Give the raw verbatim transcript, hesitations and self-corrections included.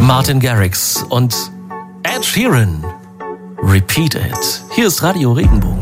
Martin Garrix und Ed Sheeran. Repeat It. Hier ist Radio Regenbogen.